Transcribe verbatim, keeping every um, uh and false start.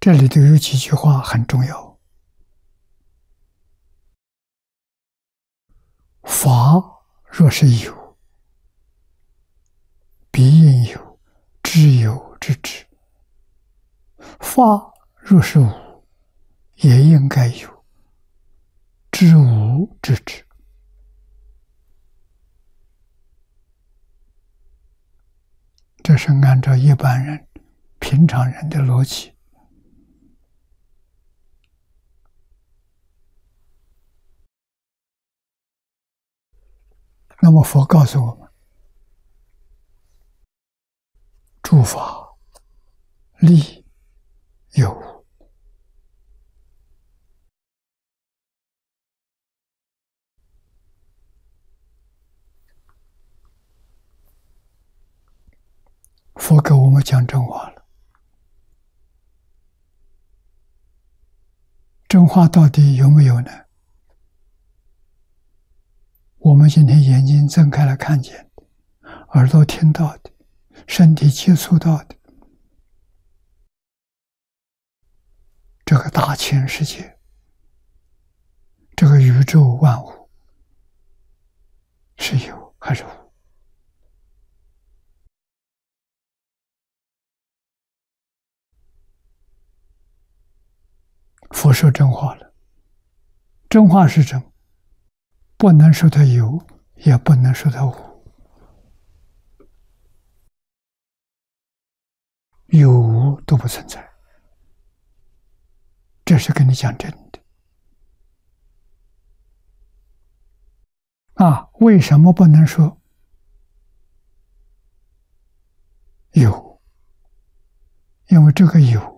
这里头有几句话很重要：法若是有，必应有知有之知；法若是无，也应该有知无之知。这是按照一般人、平常人的逻辑。那么佛告诉我们，诸法立有无，佛给我们讲真话了。真话到底有没有呢？我们今天眼睛睁开了看见的，耳朵听到的，身体接触到的，这个大千世界，这个宇宙万物，是有还是无？佛说真话了，真话是真，不能说它有，也不能说它无。有无都不存在，这是跟你讲真的。啊，为什么不能说有？因为这个有